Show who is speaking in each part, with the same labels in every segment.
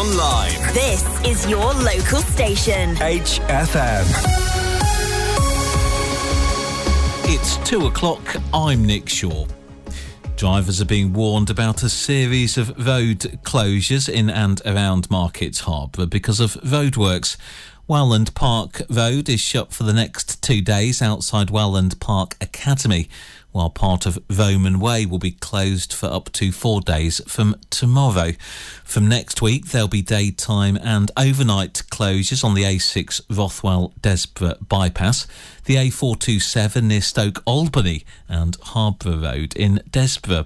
Speaker 1: online.
Speaker 2: This is your local station.
Speaker 1: HFM.
Speaker 3: It's 2 o'clock. I'm Nick Shaw. Drivers are being warned about a series of road closures in and around Markets Harbour because of roadworks. Welland Park Road is shut for the next 2 days outside Welland Park Academy, while part of Roman Way will be closed for up to 4 days from tomorrow. From next week, there'll be daytime and overnight closures on the A6 Rothwell-Desborough bypass, the A427 near Stoke Albany and Harbour Road in Desborough.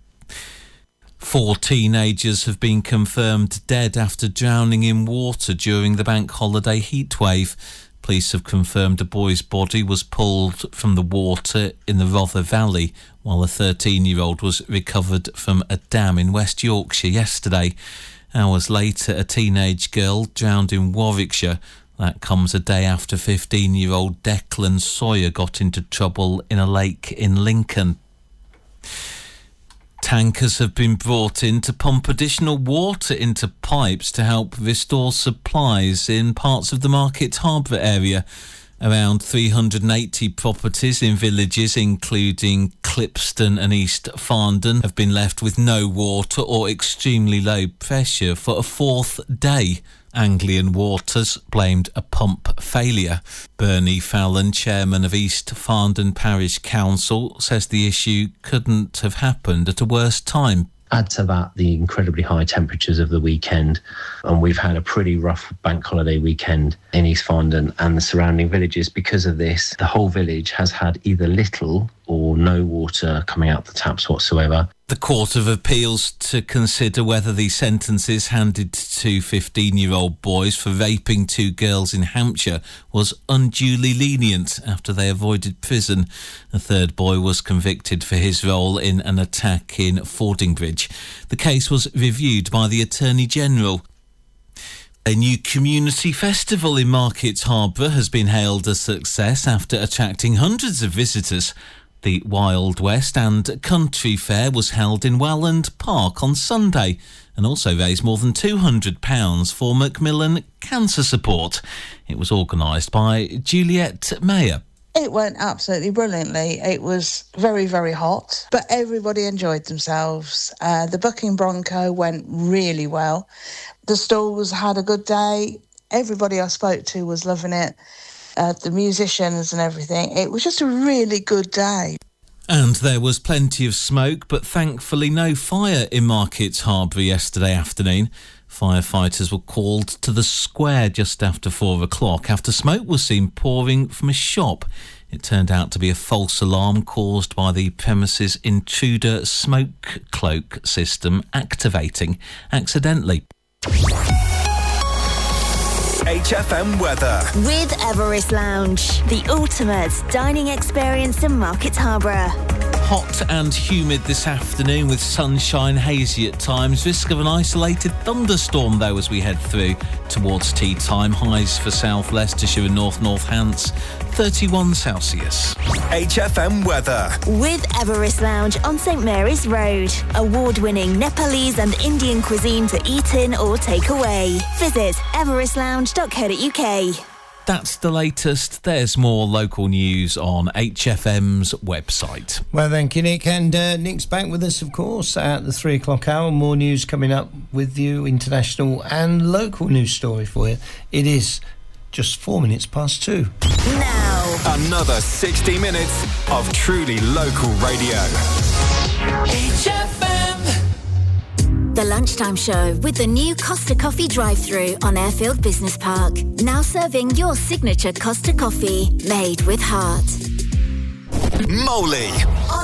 Speaker 3: 4 teenagers have been confirmed dead after drowning in water during the bank holiday heatwave. Police have confirmed a boy's body was pulled from the water in the Rother Valley, while a 13-year-old was recovered from a dam in West Yorkshire yesterday. Hours later, a teenage girl drowned in Warwickshire. That comes a day after 15-year-old Declan Sawyer got into trouble in a lake in Lincoln. Tankers have been brought in to pump additional water into pipes to help restore supplies in parts of the Market Harbour area. Around 380 properties in villages including Clipston and East Farndon have been left with no water or extremely low pressure for a 4th day. Anglian Waters blamed a pump failure. Bernie Fallon, chairman of East Farndon Parish Council, says the issue couldn't have happened at a worse time.
Speaker 4: Add to that the incredibly high temperatures of the weekend, and we've had a pretty rough bank holiday weekend in East Farndon and the surrounding villages. Because of this, the whole village has had either little or no water coming out the taps whatsoever.
Speaker 3: The Court of Appeals to consider whether the sentences handed to 15-year-old boys for raping 2 girls in Hampshire was unduly lenient after they avoided prison. A 3rd boy was convicted for his role in an attack in Fordingbridge. The case was reviewed by the Attorney General. A new community festival in Markets Harbour has been hailed a success after attracting hundreds of visitors. The Wild West and Country Fair was held in Welland Park on Sunday and also raised more than £200 for Macmillan Cancer Support. It was organised by Juliet Mayer.
Speaker 5: It went absolutely brilliantly. It was very, very hot, but everybody enjoyed themselves. The Bucking Bronco went really well. The stalls had a good day. Everybody I spoke to was loving it. The musicians and everything. It was just a really good day.
Speaker 3: And there was plenty of smoke, but thankfully no fire in Markets Harbour yesterday afternoon. Firefighters were called to the square just after 4 o'clock after smoke was seen pouring from a shop. It turned out to be a false alarm caused by the premises intruder smoke cloak system activating accidentally.
Speaker 1: HFM weather.
Speaker 2: With Everest Lounge, the ultimate dining experience in Market Harbour.
Speaker 3: Hot and humid this afternoon with sunshine, hazy at times. Risk of an isolated thunderstorm, though, as we head through towards tea time. Highs for South Leicestershire and North Northants, 31 Celsius.
Speaker 1: HFM weather.
Speaker 2: With Everest Lounge on St Mary's Road. Award-winning Nepalese and Indian cuisine to eat in or take away. Visit everestlounge.co.uk.
Speaker 3: That's the latest. There's more local news on HFM's website.
Speaker 6: Well, thank you, Nick. And Nick's back with us, of course, at the 3 o'clock hour. More news coming up with you, international and local news story for you. It is just 4 minutes past 2.
Speaker 2: Now,
Speaker 1: Another 60 minutes of truly local radio. HFM.
Speaker 2: the Lunchtime Show with the new Costa Coffee drive-thru on Airfield Business Park. Now serving your signature Costa Coffee, made with heart.
Speaker 1: Moley.